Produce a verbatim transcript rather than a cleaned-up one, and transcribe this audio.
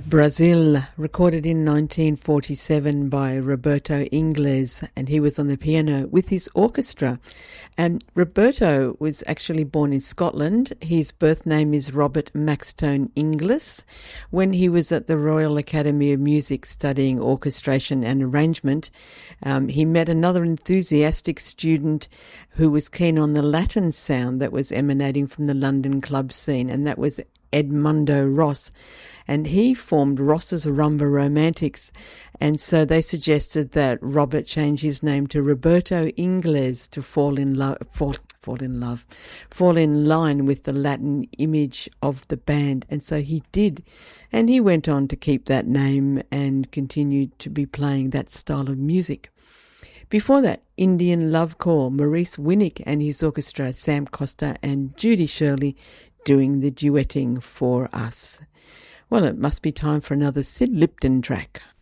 Brazil, recorded in nineteen forty-seven by Roberto Ingles, and he was on the piano with his orchestra. And Roberto was actually born in Scotland. His birth name is Robert Maxtone Inglis. When he was at the Royal Academy of Music studying orchestration and arrangement, um, he met another enthusiastic student who was keen on the Latin sound that was emanating from the London club scene, and that was Edmundo Ross, and he formed Ross's Rumba Romantics, and so they suggested that Robert change his name to Roberto Ingles to fall in love, fall, fall in love, fall in line with the Latin image of the band, and so he did, and he went on to keep that name and continued to be playing that style of music. Before that, Indian Love Call, Maurice Winnick and his orchestra, Sam Costa and Judy Shirley, doing the duetting for us. Well, it must be time for another Sid Lipton track.